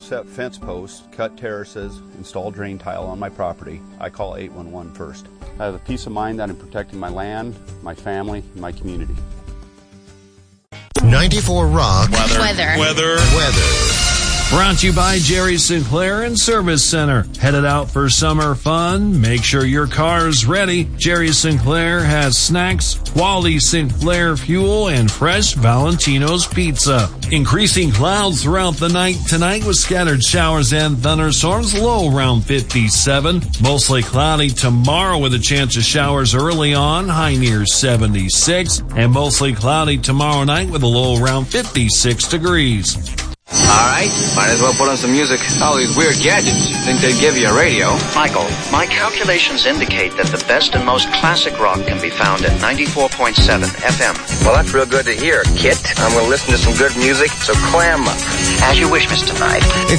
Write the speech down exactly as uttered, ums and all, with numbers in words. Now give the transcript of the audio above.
set fence posts, cut terraces, install drain tile on my property, I call eight one one first. I have the peace of mind that I'm protecting my land, my family, and my community. ninety-four Rock. Weather. Weather. Weather. Weather. Brought to you by Jerry Sinclair and Service Center. Headed out for summer fun? Make sure your car's ready. Jerry Sinclair has snacks, quality Sinclair fuel, and fresh Valentino's pizza. Increasing clouds throughout the night tonight with scattered showers and thunderstorms. Low around fifty-seven. Mostly cloudy tomorrow with a chance of showers early on. High near seventy-six. And mostly cloudy tomorrow night with a low around fifty-six degrees. All right, might as well put on some music. All these weird gadgets. Think they'd give you a radio? Michael, my calculations indicate that the best and most classic rock can be found at ninety-four point seven F M. Well, that's real good to hear, Kit. I'm going to listen to some good music, so clam up. As you wish, Mister Knight. It's